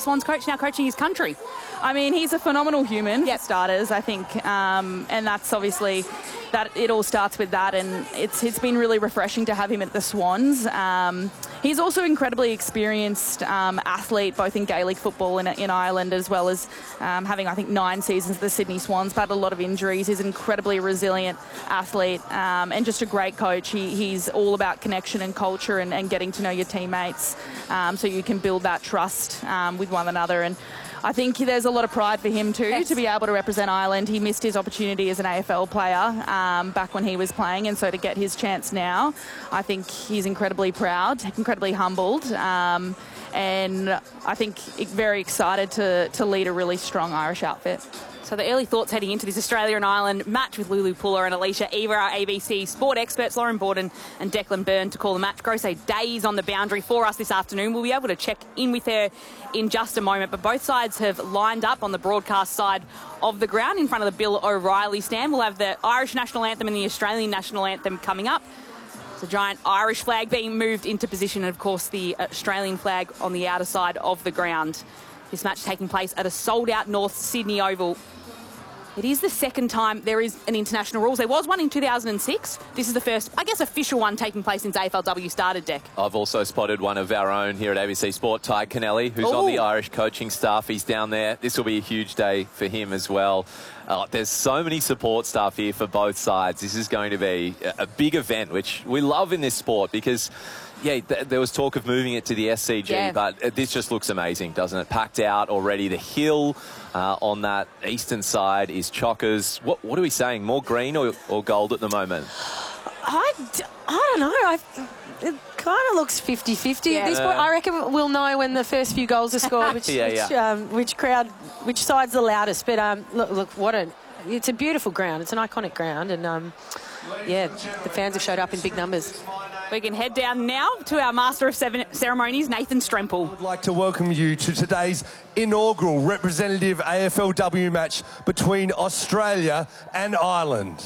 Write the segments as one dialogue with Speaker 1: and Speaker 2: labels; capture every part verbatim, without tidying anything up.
Speaker 1: Swans coach, now coaching his country.
Speaker 2: I mean, he's a phenomenal human, yep. for starters, I think. Um, and that's obviously, that it all starts with that. And it's it's been really refreshing to have him at the Swans. Um, he's also incredibly experienced um, athlete, both in Gaelic football in, in Ireland, as well as um, having, I think, nine seasons at the Sydney Swans, but a lot of injuries. He's an incredibly resilient athlete um, and just a great coach. He, he's all about connection and culture and, and getting to know your teammates um, so you can build that trust um, with one another. And I think there's a lot of pride for him too, yes. to be able to represent Ireland. He missed his opportunity as an A F L player um, back when he was playing, and so to get his chance now, I think he's incredibly proud, incredibly humbled, um, and I think very excited to, to lead a really strong Irish outfit.
Speaker 1: So the early thoughts heading into this Australia and Ireland match with Lulu Puller and Alicia Eva, our A B C sport experts, Lauren Borden and Declan Byrne to call the match. Gross days on the boundary for us this afternoon. We'll be able to check in with her in just a moment, but both sides have lined up on the broadcast side of the ground in front of the Bill O'Reilly stand. We'll have the Irish national anthem and the Australian national anthem coming up. The giant Irish flag being moved into position, and of course the Australian flag on the outer side of the ground. This match taking place at a sold-out North Sydney Oval. It is the second time there is an international rules. There was one in two thousand six. This is the first, I guess, official one taking place since A F L W started, Deck.
Speaker 3: I've also spotted one of our own here at A B C Sport, Ty Kennelly, who's Ooh. on the Irish coaching staff. He's down there. This will be a huge day for him as well. Uh, there's so many support staff here for both sides. This is going to be a, a big event, which we love in this sport because, yeah, th there was talk of moving it to the S C G, yeah. but uh, this just looks amazing, doesn't it? Packed out already. The hill uh, on that eastern side is chockers. What, what are we saying? More green or, or gold at the moment?
Speaker 4: I, d I don't know. I, it kind of looks fifty fifty yeah. at this point. I reckon we'll know when the first few goals are scored, which,
Speaker 3: yeah,
Speaker 4: which,
Speaker 3: yeah.
Speaker 4: Um, which crowd, which side's the loudest. But um, look, look, what a, it's a beautiful ground. It's an iconic ground, and um, yeah, the fans have showed up in big numbers.
Speaker 1: We can head down now to our Master of Ceremonies, Nathan Stremple.
Speaker 5: I'd like to welcome you to today's inaugural representative A F L W match between Australia and Ireland.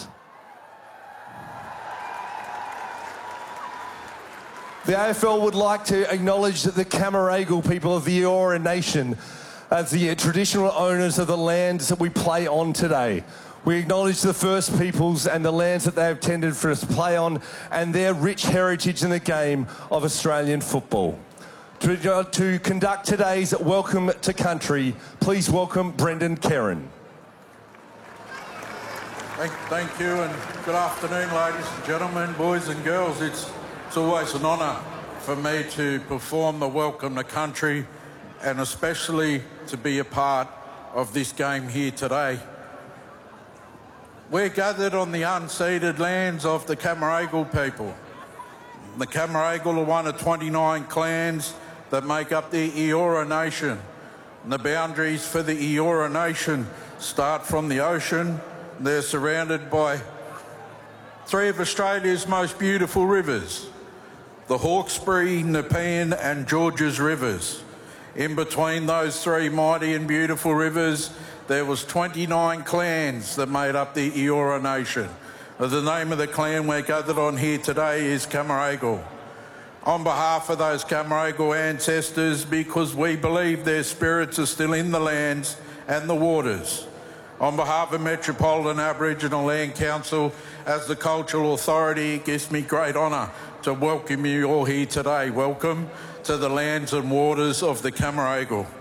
Speaker 5: The A F L would like to acknowledge that the Camaragal people of the Eora Nation as the traditional owners of the lands that we play on today. We acknowledge the First Peoples and the lands that they have tended for us to play on and their rich heritage in the game of Australian football. To, uh, to conduct today's Welcome to Country, please welcome Brendan Kerrin.
Speaker 6: Thank, thank you, and good afternoon, ladies and gentlemen, boys and girls. It's, it's always an honour for me to perform the Welcome to Country and especially to be a part of this game here today. We're gathered on the unceded lands of the Camaragal people. The Camaragal are one of twenty-nine clans that make up the Eora Nation. And the boundaries for the Eora Nation start from the ocean. They're surrounded by three of Australia's most beautiful rivers, the Hawkesbury, Nepean and Georges rivers. In between those three mighty and beautiful rivers, there was twenty-nine clans that made up the Eora Nation. The name of the clan we're gathered on here today is Camaragal. On behalf of those Camaragal ancestors, because we believe their spirits are still in the lands and the waters. On behalf of Metropolitan Aboriginal Land Council, as the cultural authority, it gives me great honour to welcome you all here today. Welcome to the lands and waters of the Camaragal.